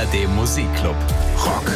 ARD Musikclub. Rock.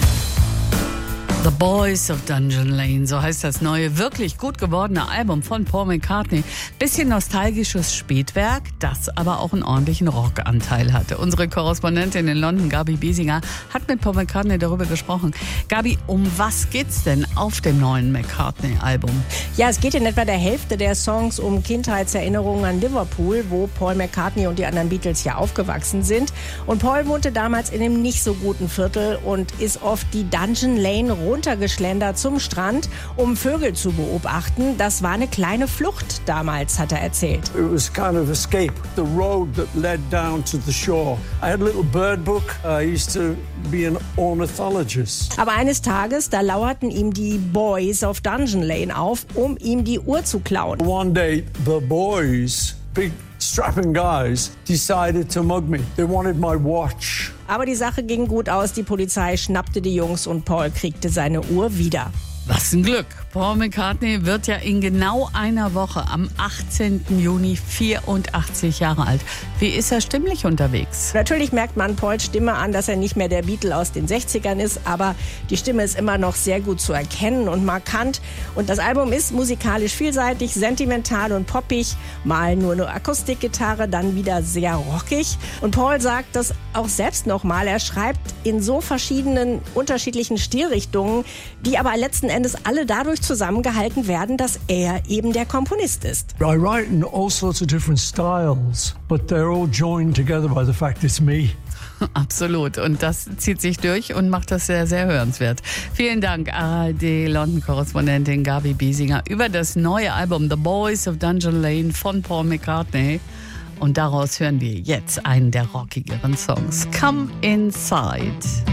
The Boys of Dungeon Lane, so heißt das neue, wirklich gut gewordene Album von Paul McCartney. Bisschen nostalgisches Spätwerk, das aber auch einen ordentlichen Rockanteil hatte. Unsere Korrespondentin in London, Gabi Biesinger, hat mit Paul McCartney darüber gesprochen. Gabi, um was geht's denn auf dem neuen McCartney-Album? Ja, es geht in etwa der Hälfte der Songs um Kindheitserinnerungen an Liverpool, wo Paul McCartney und die anderen Beatles ja aufgewachsen sind. Und Paul wohnte damals in einem nicht so guten Viertel und ist oft die Dungeon Lane runtergeschlendert zum Strand, um Vögel zu beobachten. Das war eine kleine Flucht damals, hat er erzählt. It was kind of escape, the road that led down to the shore. I had a little bird book. I used to be an ornithologist. Aber eines Tages, da lauerten ihm die Boys of Dungeon Lane auf, um ihm die Uhr zu klauen. One day, the boys, big strapping guys, decided to mug me. They wanted my watch. Aber die Sache ging gut aus. Die Polizei schnappte die Jungs und Paul kriegte seine Uhr wieder. Was ein Glück. Paul McCartney wird ja in genau einer Woche am 18. Juni 84 Jahre alt. Wie ist er stimmlich unterwegs? Natürlich merkt man Pauls Stimme an, dass er nicht mehr der Beatle aus den 60ern ist, aber die Stimme ist immer noch sehr gut zu erkennen und markant. Und das Album ist musikalisch vielseitig, sentimental und poppig. Mal nur eine Akustikgitarre, dann wieder sehr rockig. Und Paul sagt das auch selbst nochmal. Er schreibt in so verschiedenen, unterschiedlichen Stilrichtungen, die aber letzten Endes alle dadurch zusammengehalten werden, dass er eben der Komponist ist. I write in all sorts of different styles, but they're all joined together by the fact it's me. Absolut. Und das zieht sich durch und macht das sehr, sehr hörenswert. Vielen Dank, ARD-London-Korrespondentin Gabi Biesinger, über das neue Album The Boys of Dungeon Lane von Paul McCartney. Und daraus hören wir jetzt einen der rockigeren Songs. Come Inside.